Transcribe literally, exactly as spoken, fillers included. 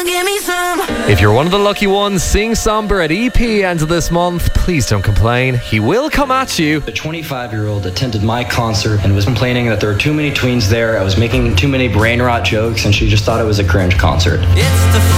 give me some. If you're one of the lucky ones seeing Somber at E P end of this month, please don't complain. He will come at you. A twenty-five-year-old attended my concert and was complaining that there were too many tweens there. I was making too many brain rot jokes, and she just thought it was a cringe concert. It's the